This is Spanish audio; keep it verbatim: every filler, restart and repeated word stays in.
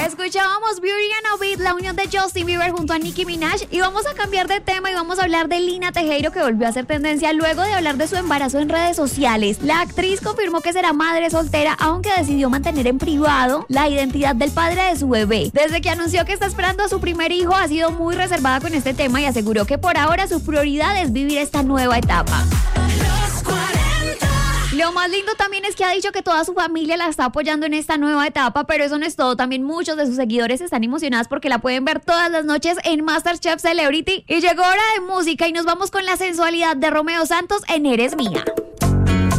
Escuchábamos Beauty and a Beat, la unión de Justin Bieber junto a Nicki Minaj, y vamos a cambiar de tema y vamos a hablar de Lina Tejero, que volvió a hacer tendencia luego de hablar de su embarazo en redes sociales. La actriz confirmó que será madre soltera, aunque decidió mantener en privado la identidad del padre de su bebé. Desde que anunció que está esperando a su primer hijo, ha sido muy reservada con este tema y aseguró que por ahora su prioridad es vivir esta nueva etapa. Lo más lindo también es que ha dicho que toda su familia la está apoyando en esta nueva etapa, pero eso no es todo. También muchos de sus seguidores están emocionados porque la pueden ver todas las noches en MasterChef Celebrity. Y llegó hora de música y nos vamos con la sensualidad de Romeo Santos en Eres Mía.